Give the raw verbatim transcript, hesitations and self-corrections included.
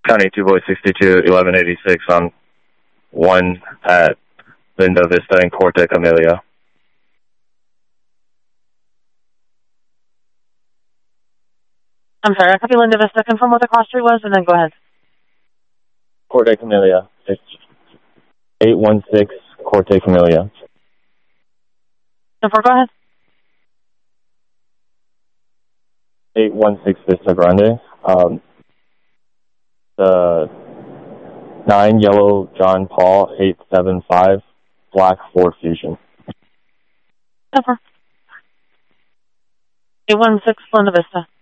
County two Boy sixty-two, eleven eighty-six on one at Linda Vista and Corte Camellia. I'm sorry, I copy Linda Vista. Confirm what the cross street was, and then go ahead. Corte Camellia. It's eight one six Corte Camellia. Confirm, go ahead. eight one six Vista Grande. Um, the nine Yellow John Paul eight seven five Black Ford Fusion. Confirm. eight one six Linda Vista.